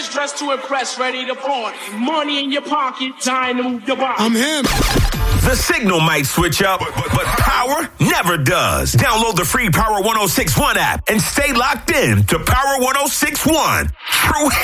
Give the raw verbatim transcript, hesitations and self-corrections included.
fresh dressed to impress, ready to party. Money in your pocket, time to move the body. I'm him. The signal might switch up, but, but, but power never does. Download the free Power one oh six one app and stay locked in to Power one oh six one. True